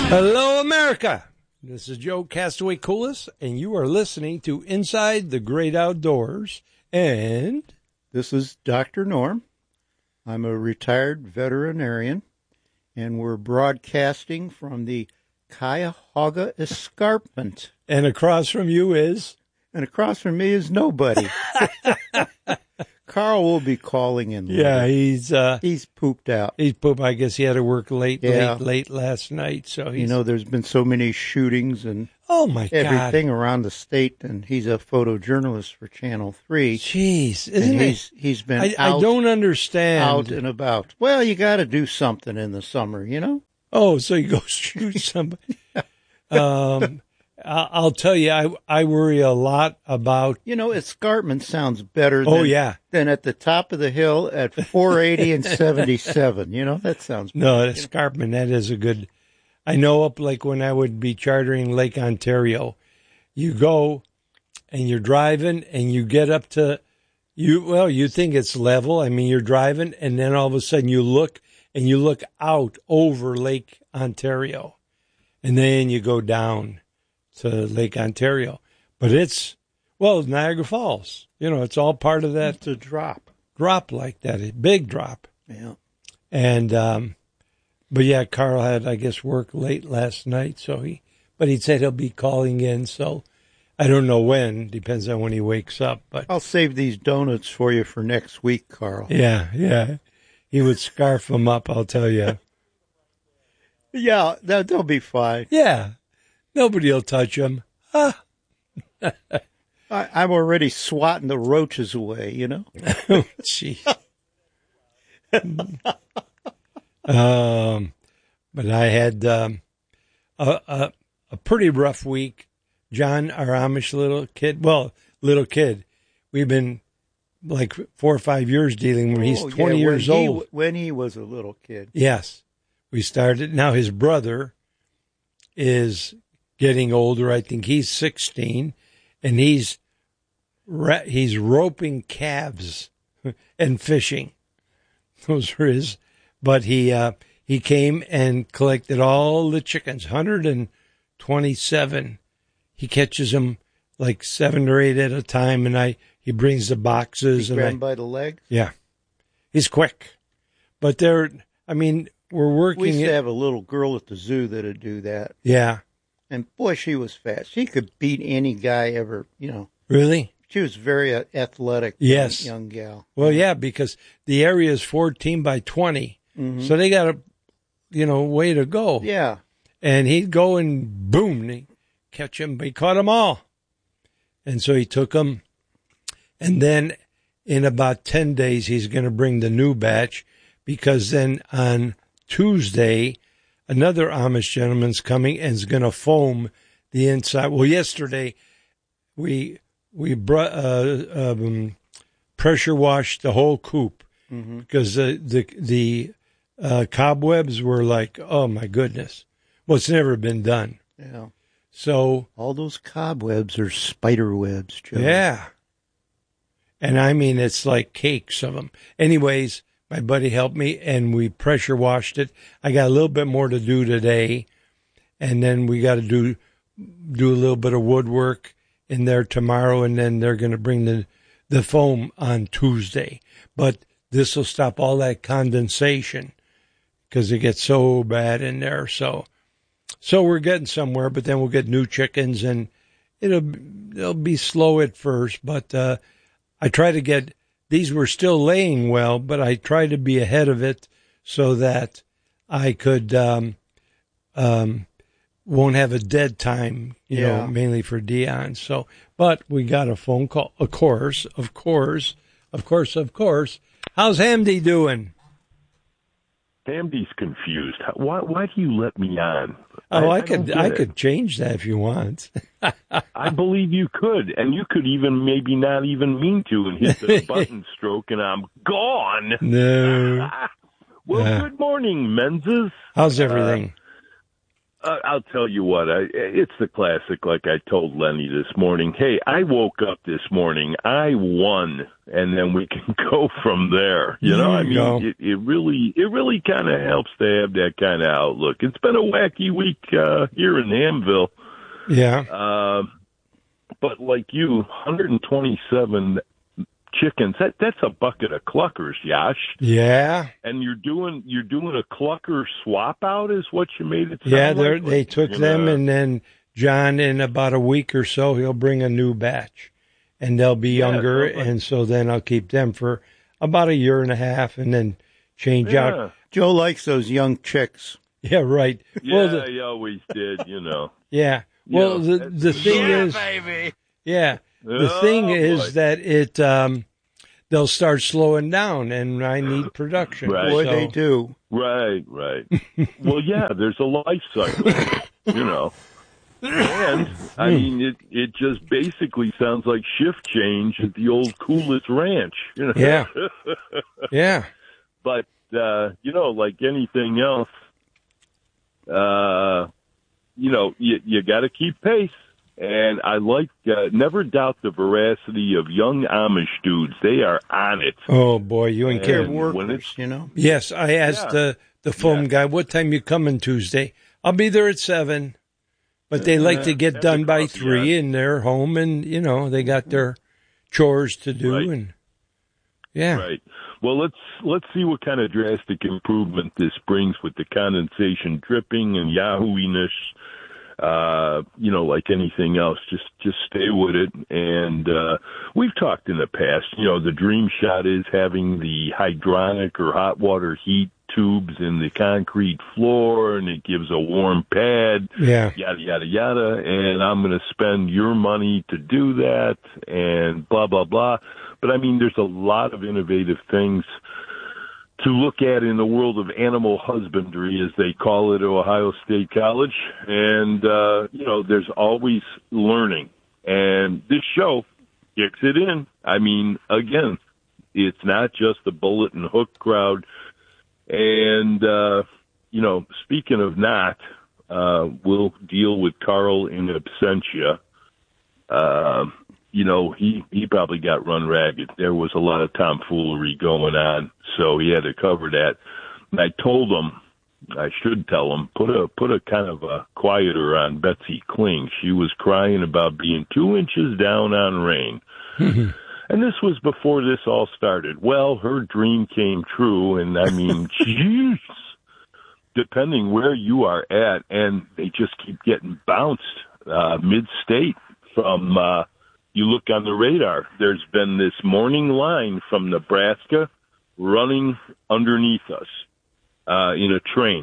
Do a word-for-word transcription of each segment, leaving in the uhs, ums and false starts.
Hello, America. This is Joe Castaway Coolis, and you are listening to Inside the Great Outdoors. And this is Doctor Norm. I'm a retired veterinarian, and we're broadcasting from the Cuyahoga Escarpment. And across from you is? And across from me is nobody. Carl will be calling in later. Yeah, he's uh, he's pooped out. He's pooped. I guess he had to work late, yeah. late, late last night. So he's... you know, there's been so many shootings and oh my everything God. around the state, and he's a photojournalist for Channel Three. Jeez, isn't and it? He's, he's been I, out, I don't understand. out and about. Well, you got to do something in the summer, you know. Oh, so you go shoot somebody. um, I'll tell you, I I worry a lot about. You know, escarpment sounds better. Oh than, yeah. Than at the top of the hill at four eighty and seventy-seven. You know, that sounds. No, escarpment. That is a good. I know up like when I would be chartering Lake Ontario, you go, and you're driving, and you get up to, you well, you think it's level. I mean, you're driving, and then all of a sudden you look, and you look out over Lake Ontario, and then you go down to Lake Ontario. But it's, well, Niagara Falls. You know, it's all part of that. It's a drop. Drop like that, a big drop. Yeah. And, um, but yeah, Carl had, I guess, work late last night. So he, but he said he'll be calling in. So I don't know when, depends on when he wakes up. But I'll save these donuts for you for next week, Carl. Yeah, yeah. He would scarf them up, I'll tell you. Yeah, that, they'll be fine. Yeah. Nobody will touch them. Ah. I, I'm already swatting the roaches away, you know? Oh, jeez. um, but I had um, a, a, a pretty rough week. John, our Amish little kid, well, little kid, we've been like four or five years dealing with him. He's oh, twenty yeah, years he, old. When he was a little kid. Yes. We started. Now his brother is getting older. I think he's sixteen, and he's he's roping calves and fishing. Those are his. But he uh, he came and collected all the chickens, one hundred twenty-seven. He catches them like seven or eight at a time, and I he brings the boxes. He and grabbed I, by the legs? Yeah, he's quick. But they're, I mean, we're working. We used it, to have a little girl at the zoo that'd do that. Yeah. And boy, she was fast. She could beat any guy ever, you know. Really? She was very uh, athletic. Yes. Young, young gal. Well, yeah, because the area is fourteen by twenty. Mm-hmm. So they got a, you know, way to go. Yeah. And he'd go and boom, and he'd catch him, but he caught them all. And so he took them. And then in about ten days, he's going to bring the new batch, because then on Tuesday, another Amish gentleman's coming and is going to foam the inside. Well, yesterday we we brought, uh, um, pressure washed the whole coop, mm-hmm. because the the the uh, cobwebs were like, oh my goodness, well, it's never been done. Yeah. So all those cobwebs are spider webs, Joe. Yeah. And I mean, it's like cakes of them. Anyways, my buddy helped me, and we pressure washed it. I got a little bit more to do today, and then we got to do do a little bit of woodwork in there tomorrow, and then they're going to bring the the foam on Tuesday. But this will stop all that condensation, because it gets so bad in there. So, so we're getting somewhere. But then we'll get new chickens, and it'll it'll be slow at first. But uh, I try to get. These were still laying well, but I tried to be ahead of it so that I could um, um, won't have a dead time, you yeah. know, mainly for Dion. So, but we got a phone call. Of course, of course, of course, of course. How's Hamdi doing? Hamdi's confused. Why? Why do you let me on? Oh, I, I I could, I could change that if you want. I believe you could, and you could even maybe not even mean to, and hit the button stroke, and I'm gone. No. well, uh, good morning, Menzies. How's everything? Uh, I'll tell you what, I, it's the classic, like I told Lenny this morning. Hey, I woke up this morning, I won, and then we can go from there. You know, I mean, it, it really it really kind of helps to have that kind of outlook. It's been a wacky week uh, here in Hamville. Yeah. Uh, but like you, one hundred twenty-seven chickens, that that's a bucket of cluckers, Yash. Yeah. And you're doing you're doing a clucker swap out is what you made it sound yeah, like? they took Like, them, uh, and then John, in about a week or so, he'll bring a new batch, and they'll be Yeah, younger, sounds like- and so then I'll keep them for about a year and a half, and then change yeah. out. Joe likes those young chicks. Yeah, right. Yeah, well, the, he always did, you know. yeah. Well, Yeah, the the thing Yeah, is, baby. yeah, the Oh, thing boy. is that it um, they'll start slowing down, and I need production. Right. Boy, So- they do. Right, right. Well, yeah, there's a life cycle, you know. And, I mean, it it just basically sounds like shift change at the old Coolidge Ranch, you know. Yeah. Yeah. But, uh, you know, like anything else, uh, you know, you, you got to keep pace. And I like, uh, never doubt the veracity of young Amish dudes. They are on it. Oh boy, you and And They're Karen. when workers, it's- you know. Yes, I asked Yeah. the the phone Yeah. guy, "What time you coming Tuesday?" I'll be there at seven, but they like to get have done the by coffee, three, and they're home, and you know they got their chores to do, Right. and yeah, Right. Well, let's let's see what kind of drastic improvement this brings with the condensation dripping and yahooiness. Uh, you know, like anything else, just just stay with it. And uh, we've talked in the past. You know, the dream shot is having the hydronic or hot water heat tubes in the concrete floor, and it gives a warm pad. yeah, Yada yada yada. And I'm going to spend your money to do that, and blah blah blah. But I mean, there's a lot of innovative things to look at in the world of animal husbandry, as they call it at Ohio State College. And, uh, you know, there's always learning. And this show kicks it in. I mean, again, it's not just the bullet and hook crowd. And, uh, you know, speaking of not, uh, we'll deal with Carl in absentia. Uh, you know, he, he probably got run ragged. There was a lot of tomfoolery going on, so he had to cover that. And I told him, I should tell him, put a put a kind of a quieter on Betsy Kling. She was crying about being two inches down on rain. And this was before this all started. Well, her dream came true, and I mean, jeez, depending where you are at, and they just keep getting bounced uh, mid-state from... Uh, You look on the radar, there's been this morning line from Nebraska running underneath us uh, in a train.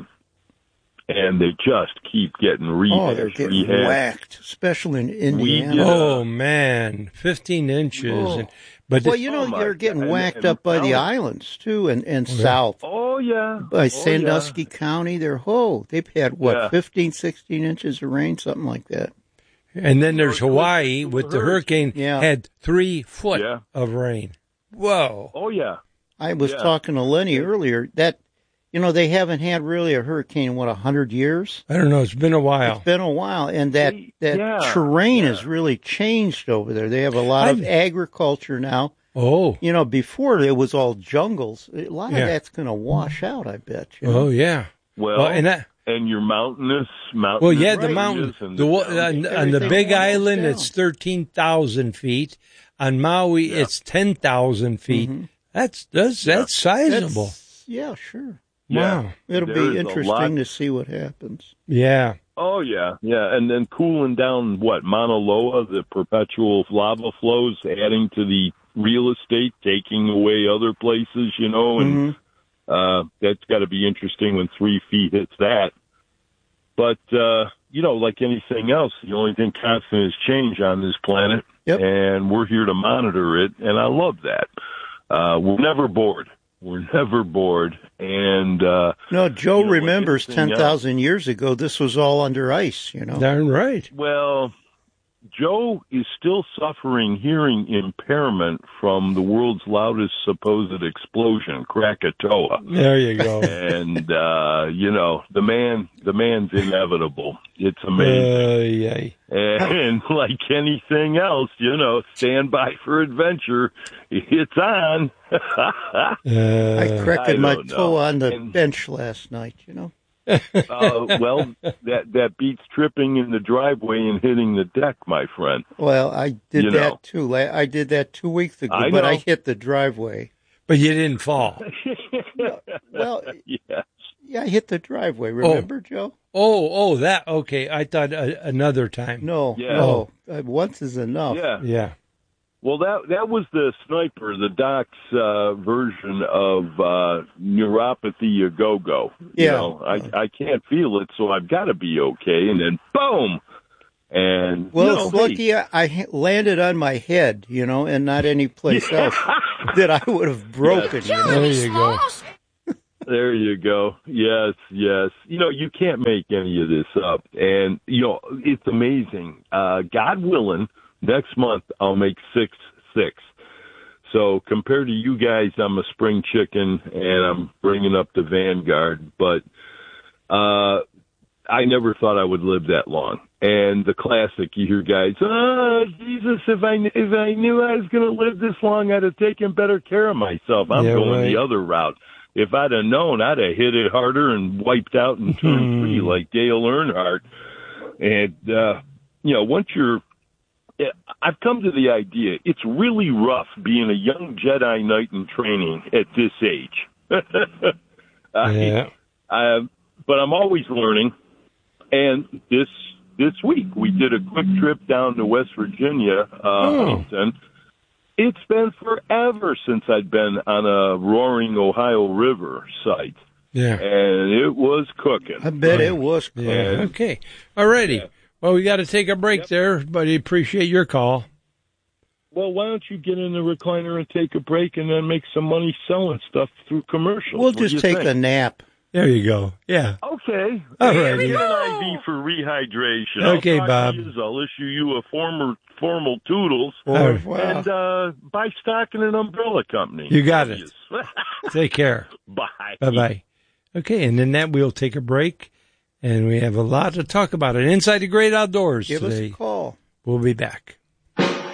And they just keep getting rehashed. Oh, they're getting rehashed. whacked, especially in Indiana. get- oh man, fifteen inches, Oh. and, but Well, it- you know, Oh, my they're getting God. whacked And- up by the and- islands, too, and, and south. Oh, yeah. By oh, Sandusky County, they're, oh, they've had, what, Yeah. fifteen, sixteen inches of rain, something like that. and then there's Well, Hawaii it with the hurts. hurricane Yeah. had three foot Yeah. of rain. Whoa, Yeah. Oh, yeah. I was Yeah. talking to Lenny earlier that, you know, they haven't had really a hurricane in, what, a hundred years? I don't know. It's been a while. It's been a while, and that, They- that yeah, terrain yeah. has really changed over there. They have a lot of I've- agriculture now. Oh, You know, before it was all jungles. A lot Yeah. of that's going to wash out, I bet. You know? oh yeah. Well, Well, and that. and your mountainous, mountainous Well, yeah, the ranges mountain, and the, wa- down- on, on the everything Big almost Island, down. it's thirteen thousand feet. On Maui, Yeah. it's ten thousand feet. Mhm. That's that's that's sizable. That's- yeah, sure. Yeah. Wow. It'll There is be a interesting lot- to see what happens. Yeah. Oh, yeah, yeah. And then cooling down, what, Mauna Loa, the perpetual lava flows, adding to the real estate, taking away other places, you know, and Mhm. uh, that's got to be interesting when three feet hits that. But, uh, you know, like anything else, the only thing constant is change on this planet, Yep. and we're here to monitor it, and I love that. Uh, we're never bored. We're never bored, and uh, No, Joe You know, like remembers anything ten thousand years ago, this was all under ice, you know. Darn right. well, Joe is still suffering hearing impairment from the world's loudest supposed explosion, Krakatoa. There you go. And, uh, you know, the man, the man's inevitable. It's amazing. Uh, yay. And like anything else, you know, stand by for adventure. It's on. Uh, I cracked I my don't toe know. on the And- bench last night, you know. uh, well, that that beats tripping in the driveway and hitting the deck, my friend. Well, I did You that know. too. La- I did that two weeks ago, I but I know. hit the driveway. but you didn't fall. Well, Yeah. yeah, I hit the driveway. Remember, Joe? Oh, oh, that, okay. I thought uh, another time. No, Yeah. no. Uh, once is enough. Yeah. Yeah. Well, that that was the sniper, the doc's uh, version of uh, neuropathy a go-go. You Yeah. know, I I can't feel it, so I've got to be okay. And then boom, and Well, you know, it's lucky I, I ha- landed on my head, you know, and not any place else that I would have broken. You know? There you go. There you go. Yes, yes. You know, you can't make any of this up. And, you know, it's amazing. Uh, God willing, next month I'll make six six. So compared to you guys, I'm a spring chicken, and I'm bringing up the Vanguard. But uh, I never thought I would live that long. And the classic, you hear guys, oh, Jesus, if I, if I knew I was going to live this long, I'd have taken better care of myself. I'm Yeah, going right. the other route. If I'd have known, I'd have hit it harder and wiped out in turn three like Dale Earnhardt. And, uh, you know, once you're, I've come to the idea, it's really rough being a young Jedi Knight in training at this age. I, Yeah. I, but I'm always learning. And this this week we did a quick trip down to West Virginia, uh, Oh. Huntington. It's been forever since I'd been on a roaring Ohio River site, Yeah. and it was cooking. I bet it was. Cool. Yeah. Okay. All righty. Yeah. Well, we got to take a break Yep. there, but I appreciate your call. Well, why don't you get in the recliner and take a break and then make some money selling stuff through commercials? We'll What do just you take think? a nap. There you go. Yeah. Okay. All Hey, righty. get an I V for rehydration. Okay, I'll talk Bob. to you. I'll issue you a former, formal toodles. All right. Wow. And uh, buy stock in an umbrella company. You got it. Obvious. Take care. Bye. Bye-bye. Okay, and then that we'll take a break, and we have a lot to talk about it Inside the Great Outdoors Give us today. a call. We'll be back.